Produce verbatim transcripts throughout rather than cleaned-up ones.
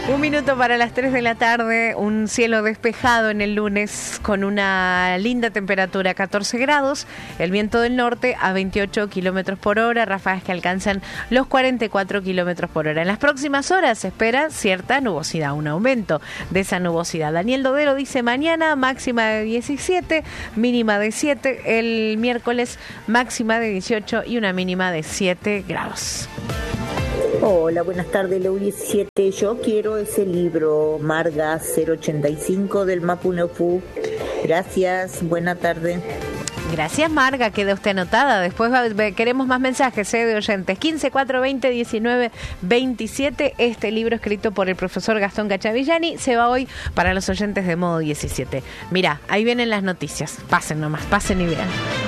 Un minuto para las tres de la tarde, un cielo despejado en el lunes con una linda temperatura, catorce grados, el viento del norte a veintiocho kilómetros por hora, ráfagas que alcanzan los cuarenta y cuatro kilómetros por hora. En las próximas horas se espera cierta nubosidad, un aumento de esa nubosidad. Daniel Dodero dice mañana máxima de diecisiete, mínima de siete, el miércoles máxima de dieciocho y una mínima de siete grados. Hola, buenas tardes, Leu diecisiete. Yo quiero ese libro, Marga cero ochenta y cinco del Mapu Neufú. Gracias, buena tarde. Gracias, Marga, queda usted anotada. Después va, queremos más mensajes ¿eh? de oyentes. quince, cuatro, veinte, diecinueve, veintisiete. Este libro escrito por el profesor Gastón Cachavillani se va hoy para los oyentes de Modo diecisiete. Mirá, ahí vienen las noticias. Pasen nomás, pasen y vean.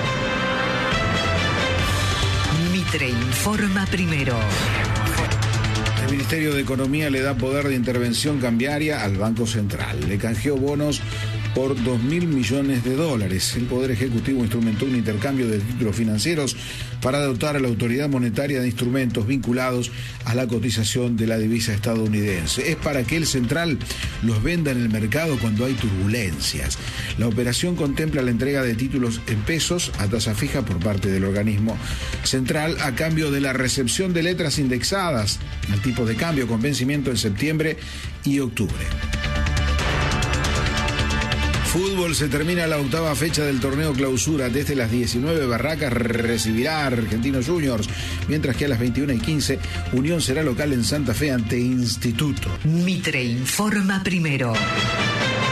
Mitre informa primero. El Ministerio de Economía le da poder de intervención cambiaria al Banco Central. Le canjeó bonos por dos mil millones de dólares. El Poder Ejecutivo instrumentó un intercambio de títulos financieros para dotar a la autoridad monetaria de instrumentos vinculados a la cotización de la divisa estadounidense. Es para que el central los venda en el mercado cuando hay turbulencias. La operación contempla la entrega de títulos en pesos a tasa fija por parte del organismo central a cambio de la recepción de letras indexadas al tipo de cambio con vencimiento en septiembre y octubre. Fútbol, se termina la octava fecha del torneo Clausura. Desde las diecinueve Barracas recibirá a Argentinos Juniors, mientras que a las veintiuna y quince Unión será local en Santa Fe ante Instituto. Mitre informa primero.